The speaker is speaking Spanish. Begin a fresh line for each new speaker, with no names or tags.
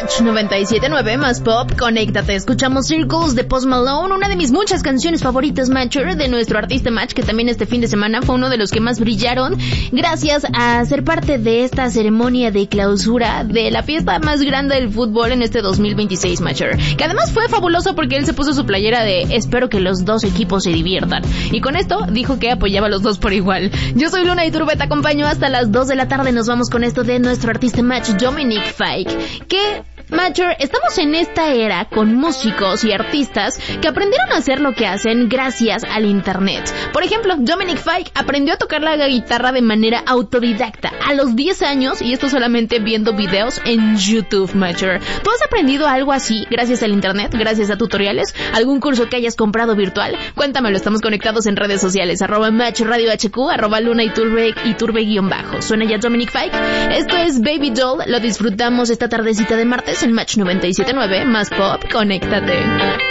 Match 97.9 más pop, conéctate. Escuchamos Circles de Post Malone, una de mis muchas canciones favoritas, Matcher, de nuestro artista Match, que también este fin de semana fue uno de los que más brillaron gracias a ser parte de esta ceremonia de clausura de la fiesta más grande del fútbol en este 2026, Matcher. Que además fue fabuloso porque él se puso su playera de espero que los dos equipos se diviertan. Y con esto dijo que apoyaba a los dos por igual. Yo soy Luna Iturbe, te acompaño hasta las 2 de la tarde. Nos vamos con esto de nuestro artista Match, Dominic Fike, que Matcher, estamos en esta era con músicos y artistas que aprendieron a hacer lo que hacen gracias al internet. Por ejemplo, Dominic Fike aprendió a tocar la guitarra de manera autodidacta a los 10 años y esto solamente viendo videos en YouTube, Matcher. ¿Tú has aprendido algo así gracias al internet, gracias a tutoriales? ¿Algún curso que hayas comprado virtual? Cuéntamelo, estamos conectados en redes sociales, @Match Radio HQ, @Luna Iturbe _. Suena ya Dominic Fike. Esto es Baby Doll, lo disfrutamos esta tardecita de martes en Match 97.9 más pop, conéctate.